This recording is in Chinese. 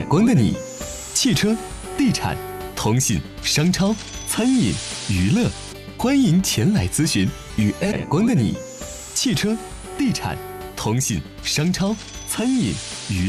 光的你。汽车、地产、通信、商超、餐饮、娱乐，欢迎前来咨询。与爱光的你，汽车、地产、通信、商超、餐饮、娱乐。